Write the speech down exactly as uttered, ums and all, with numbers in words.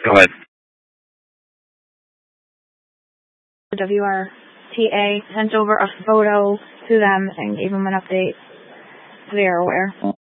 Go ahead. W R T A sent over a photo to them and gave them an update so they are aware.